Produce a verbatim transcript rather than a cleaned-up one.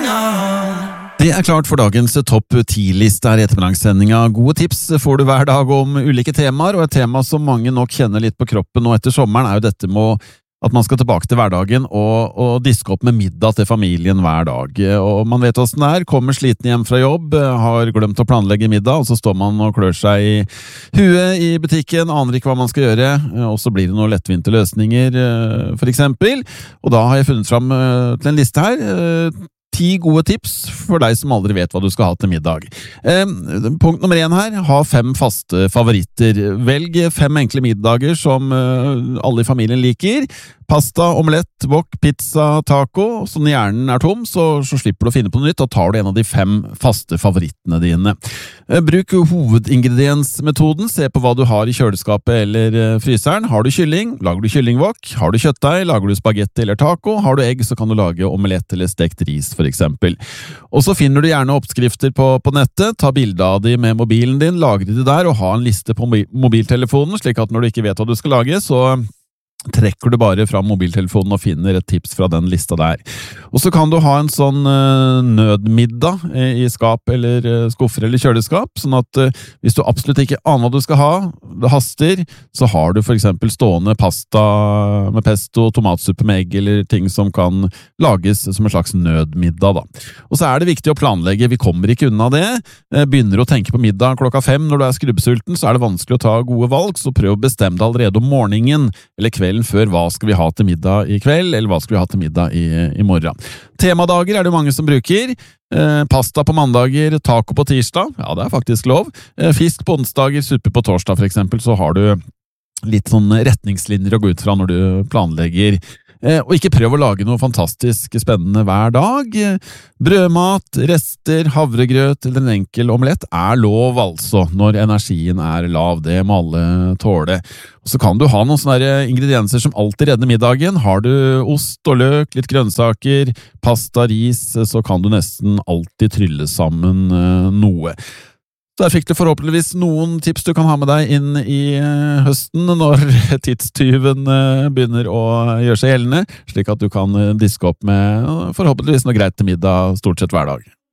Det er klart for dagens topp ti-liste her i ettermiddagssendinga. Gode tips får du hver dag om ulike temaer, og et tema som mange nok kjenner litt på kroppen nå etter sommeren er jo dette med at man skal tilbake til hverdagen og, og diske opp med middag til familien hver dag. Og man vet hvordan det er, kommer sliten hjem fra jobb, har glemt å planlegge middag, og så står man og klør seg i huet i butikken, aner ikke hva man skal gjøre, og så blir det noen lettvinte løsninger, for eksempel. Og da har jeg funnet fram til en liste her, ti gode tips for deg som aldri vet hva du skal ha til middag. Eh, punkt nummer én her, ha fem faste favoritter. Velg fem enkle middager som eh, alle i familien liker. Pasta, omelett, wok, pizza, taco. Så når hjernen er tom, så, så slipper du å finne på noe nytt, og tar du en av de fem faste favorittene dine. Eh, bruk hovedingrediensmetoden. Se på hva du har i kjøleskapet eller eh, fryseren. Har du kylling, lager du kyllingwok. Har du kjøttdeig, lager du spagetti eller taco. Har du egg, så kan du lage omelett eller stekt ris, for eksempel. Og så finner du gjerne oppskrifter på, på nettet, ta bilde av de med mobilen din, lagre de der og ha en liste på mobiltelefonen, slik at når du ikke vet hva du skal lage, så trekker du bare fra mobiltelefonen og finner et tips fra den lista der. Og så kan du ha en sånn uh, nødmiddag i skap eller uh, skuffer eller kjøleskap, sånn at uh, hvis du absolutt ikke aner hva du skal ha, det haster, så har du for eksempel stående pasta med pesto, tomatsuppe med egg eller ting som kan lages som en slags nødmiddag da. Og så er det viktig å planlegge, vi kommer ikke unna det. Begynner å tenke på middag klokka fem når du er skrubbsulten, så er det vanskelig å ta gode valg, så prøv å bestemme deg allerede om morgenen eller kvelden før hva skal vi ha til middag i kveld, eller hva skal vi ha til middag i, i morgen. Temadager er det mange som bruker. Eh, pasta på mandager, taco på tirsdag, ja det er faktisk lov. Eh, fisk på onsdager, suppe på torsdag for eksempel, så har du litt sånn retningslinjer å gå ut fra når du planlegger. Eh, og ikke prøv å lage noe fantastisk spennende hver dag. Brødmat, rester, havregrøt eller en enkel omelett er lov altså, når energien er lav. Det må alle tåle. Og så kan du ha noen sånne ingredienser som alltid redder middagen. Har du ost og løk, litt grønnsaker, pasta, ris, så kan du nesten alltid trylle sammen eh, noe. Der fikk du forhåpentligvis noen tips du kan ha med deg inn i høsten når tidstyven begynner å gjøre seg gjeldende, slik at du kan diske opp med forhåpentligvis noe greit til middag stort sett hver dag.